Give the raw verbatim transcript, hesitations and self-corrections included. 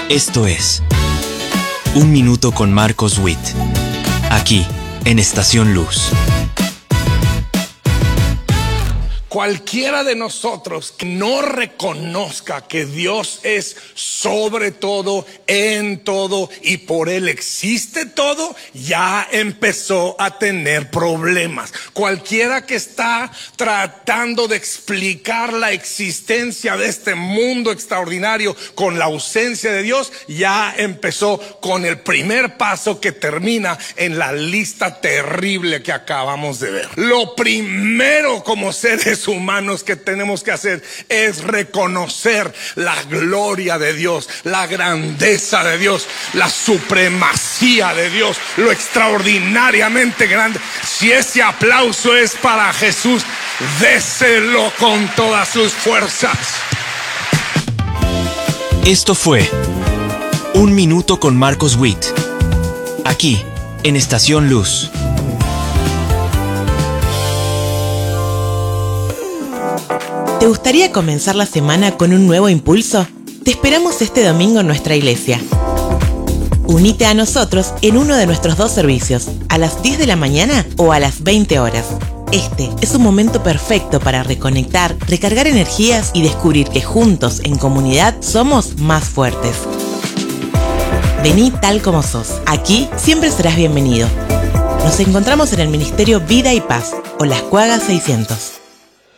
Esto es Un Minuto con Marcos Witt, aquí en Estación Luz. Cualquiera de nosotros que no reconozca que Dios es sobre todo, en todo y por Él existe todo, ya empezó a tener problemas. Cualquiera que está tratando de explicar la existencia de este mundo extraordinario con la ausencia de Dios, ya empezó con el primer paso que termina en la lista terrible que acabamos de ver. Lo primero como seres humanos que tenemos que hacer es reconocer la gloria de Dios, la grandeza de Dios, la supremacía de Dios, lo extraordinariamente grande. Si ese aplauso es para Jesús, déselo con todas sus fuerzas. Esto fue Un Minuto con Marcos Witt, aquí en Estación Luz. ¿Te gustaría comenzar la semana con un nuevo impulso? Te esperamos este domingo en nuestra iglesia. Unite a nosotros en uno de nuestros dos servicios, a las diez de la mañana o a las veinte horas. Este es un momento perfecto para reconectar, recargar energías y descubrir que juntos, en comunidad, somos más fuertes. Vení tal como sos. Aquí siempre serás bienvenido. Nos encontramos en el Ministerio Vida y Paz, Olas Cuagas seiscientos.